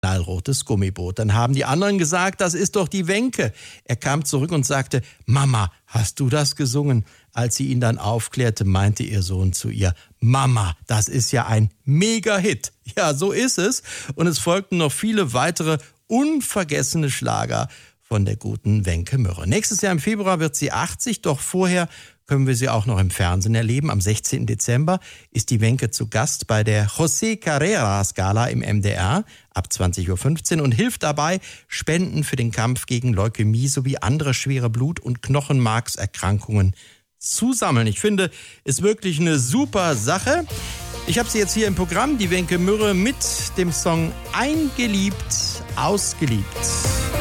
knallrotes Gummiboot. Dann haben die anderen gesagt, das ist doch die Wenke. Er kam zurück und sagte, Mama, hast du das gesungen? Als sie ihn dann aufklärte, meinte ihr Sohn zu ihr, Mama, das ist ja ein Mega-Hit. Ja, so ist es. Und es folgten noch viele weitere unvergessene Schlager von der guten Wenke Mürre. Nächstes Jahr im Februar wird sie 80, doch vorher können wir sie auch noch im Fernsehen erleben. Am 16. Dezember ist die Wenke zu Gast bei der José Carreras Gala im MDR ab 20.15 Uhr und hilft dabei, Spenden für den Kampf gegen Leukämie sowie andere schwere Blut- und Knochenmarkserkrankungen zu sammeln. Ich finde, ist wirklich eine super Sache. Ich habe sie jetzt hier im Programm, die Wenke Mürre mit dem Song Eingeliebt, ausgeliebt.